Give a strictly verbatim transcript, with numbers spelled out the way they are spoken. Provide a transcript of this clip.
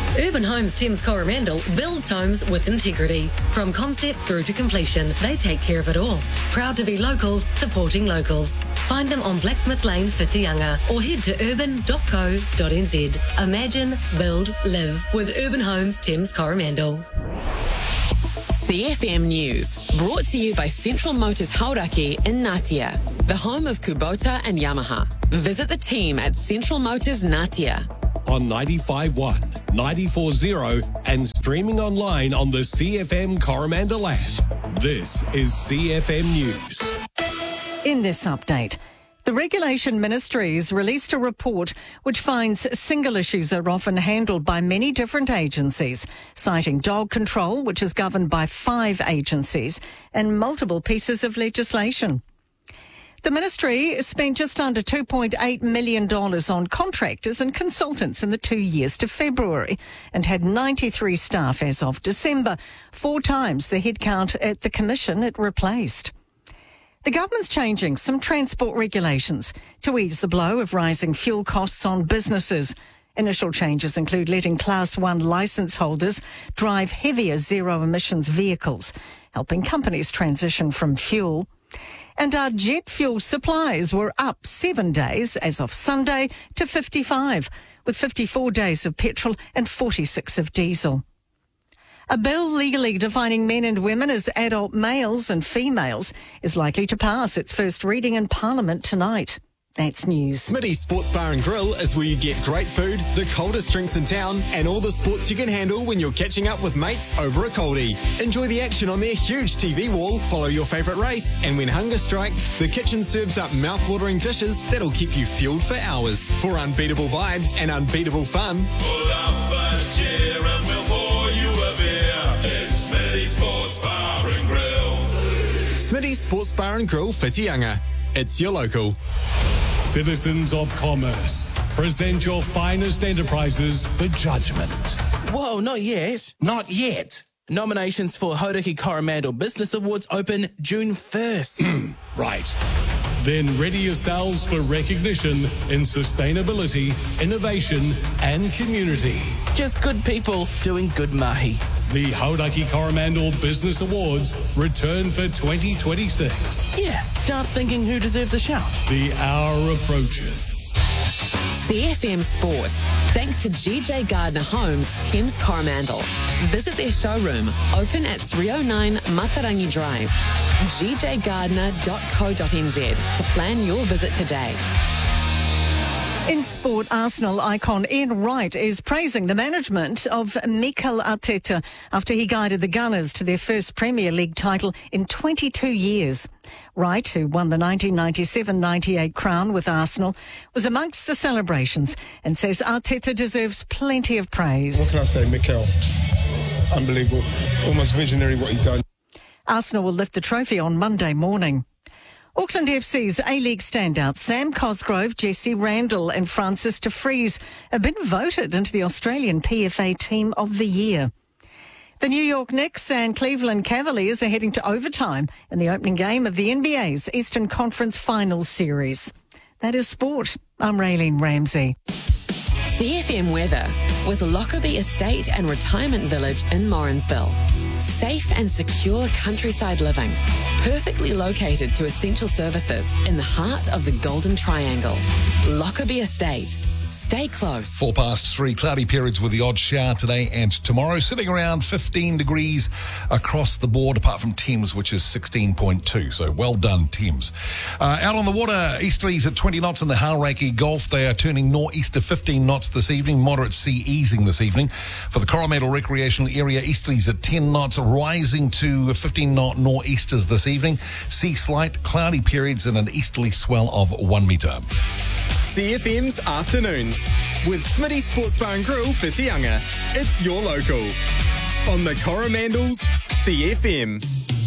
Urban Homes Thames Coromandel builds homes with integrity. From concept through to completion, they take care of it all. Proud to be locals, supporting locals. Find them on Blacksmith Lane, Whitianga, or head to urban dot co dot n z. Imagine, build, live with Urban Homes Thames Coromandel. C F M News, brought to you by Central Motors Hauraki in Ngatea, the home of Kubota and Yamaha. Visit the team at Central Motors Ngatea. On ninety-five point one, ninety-four point zero and streaming online on the C F M Coromandel app. This is C F M News. In this update, the Regulation Ministries released a report which finds single issues are often handled by many different agencies, citing dog control, which is governed by five agencies, and multiple pieces of legislation. The ministry spent just under two point eight million dollars on contractors and consultants in the two years to February and had ninety-three staff as of December, four times the headcount at the commission it replaced. The government's changing some transport regulations to ease the blow of rising fuel costs on businesses. Initial changes include letting Class one licence holders drive heavier zero-emissions vehicles, helping companies transition from fuel. And our jet fuel supplies were up seven days as of Sunday to fifty-five, with fifty-four days of petrol and forty-six of diesel. A bill legally defining men and women as adult males and females is likely to pass its first reading in Parliament tonight. That's news. Smitty's Sports Bar and Grill is where you get great food, the coldest drinks in town, and all the sports you can handle when you're catching up with mates over a coldie. Enjoy the action on their huge T V wall, follow your favourite race, and when hunger strikes, the kitchen serves up mouth-watering dishes that'll keep you fueled for hours. For unbeatable vibes and unbeatable fun, pull up a chair and we'll pour you a beer. It's Smitty's Sports Bar and Grill. Smitty's Sports Bar and Grill, Whitianga. It's your local. Citizens of Commerce, present your finest enterprises for judgment. Whoa, not yet. Not yet. Nominations for Hauraki Coromandel Business Awards open June first. Right. Then ready yourselves for recognition in sustainability, innovation and community. Just good people doing good mahi. The Hauraki Coromandel Business Awards return for twenty twenty-six. Yeah, start thinking who deserves a shout. The hour approaches. C F M Sport, thanks to G J Gardner Homes, Thames Coromandel. Visit their showroom, open at three oh nine Matarangi Drive. g j gardner dot co dot n z to plan your visit today. In sport, Arsenal icon Ian Wright is praising the management of Mikel Arteta after he guided the Gunners to their first Premier League title in twenty-two years. Wright, who won the nineteen ninety-seven ninety-eight crown with Arsenal, was amongst the celebrations and says Arteta deserves plenty of praise. What can I say, Mikel? Unbelievable. Almost visionary what he done. Arsenal will lift the trophy on Monday morning. Auckland F C's A-League standouts Sam Cosgrove, Jesse Randall and Francis de Vries have been voted into the Australian P F A Team of the Year. The New York Knicks and Cleveland Cavaliers are heading to overtime in the opening game of the N B A's Eastern Conference Finals Series. That is sport. I'm Raylene Ramsey. C F M weather with Lockerbie Estate and Retirement Village in Morrinsville. Safe and secure countryside living, perfectly located to essential services in the heart of the Golden Triangle. Lockerbie Estate. Stay close. Four past three, cloudy periods with the odd shower today and tomorrow, sitting around fifteen degrees across the board, apart from Thames, which is sixteen point two. So well done, Thames. Uh, out on the water, easterlies at twenty knots in the Hauraki Gulf. They are turning northeast to fifteen knots this evening. Moderate sea easing this evening. For the Coromandel Recreational Area, easterlies at ten knots, rising to fifteen knot nor'easters this evening. Sea slight, cloudy periods and an easterly swell of one metre. C F M's Afternoons with Smitty Sports Bar and Grill, Whitianga. It's your local. On the Coromandel's C F M.